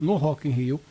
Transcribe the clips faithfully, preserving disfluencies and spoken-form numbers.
no Rock in Rio,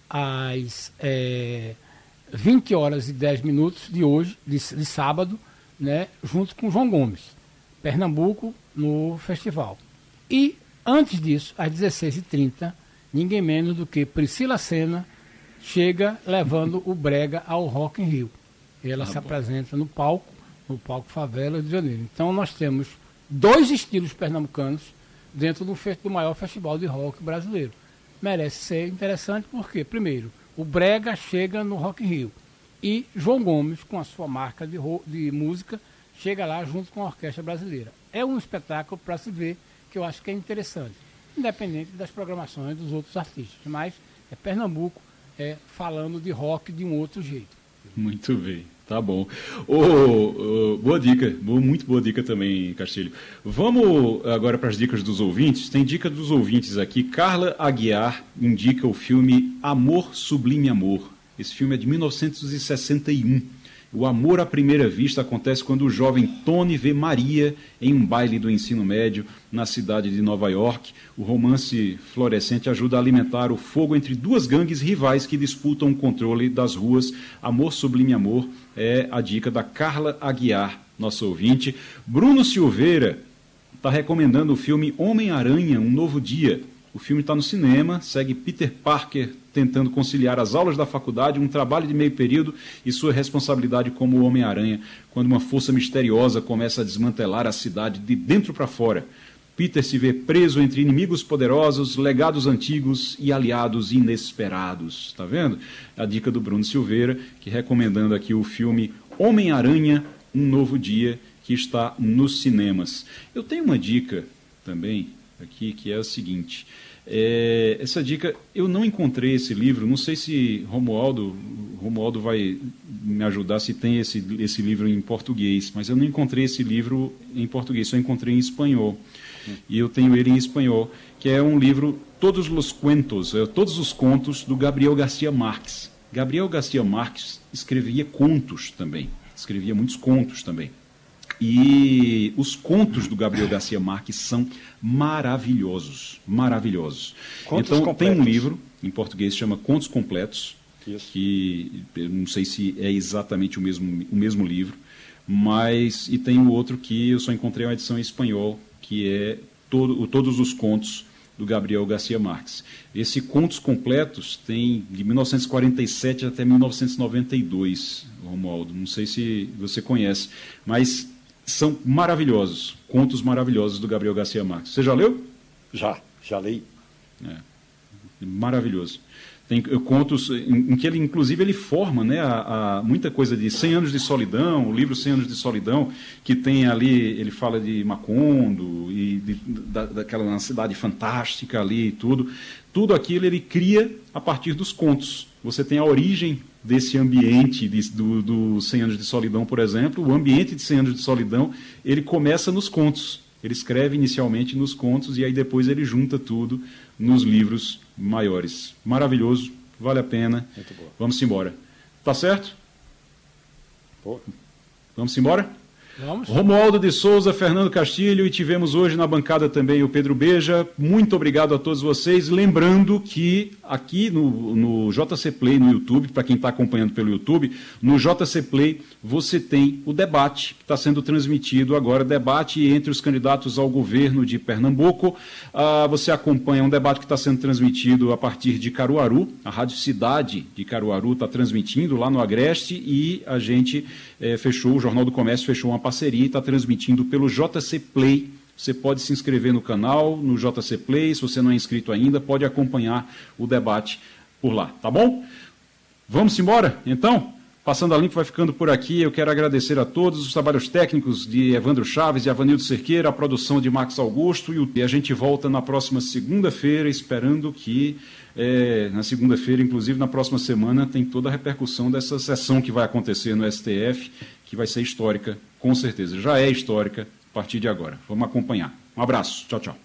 às é, vinte horas e dez minutos de hoje, de, de sábado, né, junto com João Gomes, Pernambuco, no festival. E, antes disso, às dezesseis e trinta, ninguém menos do que Priscila Senna chega levando o brega ao Rock in Rio. Ela ah, se bom. apresenta no palco, no palco Favela de Janeiro. Então, nós temos dois estilos pernambucanos dentro do, do maior festival de rock brasileiro. Merece ser interessante porque, primeiro, o brega chega no Rock in Rio e João Gomes, com a sua marca de, de música, chega lá junto com a orquestra brasileira. É um espetáculo para se ver que eu acho que é interessante, independente das programações dos outros artistas, mas é Pernambuco é, falando de rock de um outro jeito. Muito bem. Tá bom. Oh, oh, boa dica, muito boa dica também, Castilho. Vamos agora para as dicas dos ouvintes. Tem dica dos ouvintes aqui. Carla Aguiar indica o filme Amor, Sublime Amor. Esse filme é de mil novecentos e sessenta e um. O amor à primeira vista acontece quando o jovem Tony vê Maria em um baile do ensino médio na cidade de Nova York. O romance florescente ajuda a alimentar o fogo entre duas gangues rivais que disputam o controle das ruas. Amor, Sublime Amor é a dica da Carla Aguiar, nosso ouvinte. Bruno Silveira está recomendando o filme Homem-Aranha, Um Novo Dia. O filme está no cinema, segue Peter Parker tentando conciliar as aulas da faculdade, um trabalho de meio período e sua responsabilidade como Homem-Aranha, quando uma força misteriosa começa a desmantelar a cidade de dentro para fora. Peter se vê preso entre inimigos poderosos, legados antigos e aliados inesperados. Está vendo? A dica do Bruno Silveira, que recomendando aqui o filme Homem-Aranha, Um Novo Dia, que está nos cinemas. Eu tenho uma dica também aqui, que é o seguinte, é, essa dica, eu não encontrei esse livro, não sei se Romualdo, Romualdo vai me ajudar se tem esse, esse livro em português, mas eu não encontrei esse livro em português, só encontrei em espanhol, hum. e eu tenho ele em espanhol, que é um livro, Todos os Cuentos, é, todos os contos do Gabriel Garcia Marques. Gabriel Garcia Marques escrevia contos também, escrevia muitos contos também. E os contos do Gabriel Garcia Marques são maravilhosos, maravilhosos. Contos então, completos. Tem um livro, em português, chama Contos Completos, Isso. que eu não sei se é exatamente o mesmo, o mesmo livro, mas, e tem o outro que eu só encontrei uma edição em espanhol, que é todo, Todos os Contos do Gabriel Garcia Marques. Esse Contos Completos tem de mil novecentos e quarenta e sete até mil novecentos e noventa e dois, Romualdo, não sei se você conhece, mas são maravilhosos, contos maravilhosos do Gabriel Garcia Marques. Você já leu? Já, já li. É, maravilhoso. Tem contos em, em que ele, inclusive, ele forma, né, a, a, muita coisa de cem anos de solidão, o livro cem anos de solidão, que tem ali, ele fala de Macondo, e de, da, daquela cidade fantástica ali e tudo. Tudo aquilo ele cria a partir dos contos. Você tem a origem desse ambiente de, do, do cem anos de solidão, por exemplo. O ambiente de cem anos de solidão, ele começa nos contos. Ele escreve inicialmente nos contos e aí depois ele junta tudo nos livros maiores. Maravilhoso, vale a pena. Muito boa. Vamos embora. Tá certo? Boa. Vamos embora? Vamos. Romualdo de Souza, Fernando Castilho, e tivemos hoje na bancada também o Pedro Beja. Muito obrigado a todos vocês. Lembrando que aqui no, no J C Play, no YouTube, para quem está acompanhando pelo YouTube, no J C Play você tem o debate que está sendo transmitido agora, debate entre os candidatos ao governo de Pernambuco. Ah, você acompanha um debate que está sendo transmitido a partir de Caruaru, a Rádio Cidade de Caruaru está transmitindo lá no Agreste, e a gente eh, fechou, o Jornal do Comércio fechou uma parceria e está transmitindo pelo J C Play. Você pode se inscrever no canal, no J C Play, se você não é inscrito ainda, pode acompanhar o debate por lá, tá bom? Vamos embora, então? Passando a Limpo vai ficando por aqui. Eu quero agradecer a todos os trabalhos técnicos de Evandro Chaves e Avanildo Cerqueira, a produção de Max Augusto, e a gente volta na próxima segunda-feira, esperando que, é, na segunda-feira, inclusive na próxima semana, tem toda a repercussão dessa sessão que vai acontecer no S T F, que vai ser histórica, com certeza. Já é histórica a partir de agora. Vamos acompanhar. Um abraço. Tchau, tchau.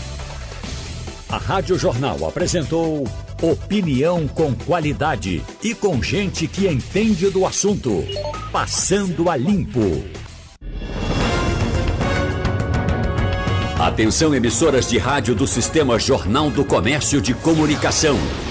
A Rádio Jornal apresentou opinião com qualidade e com gente que entende do assunto. Passando a Limpo. Atenção. Atenção, emissoras de rádio do Sistema Jornal do Comércio de Comunicação.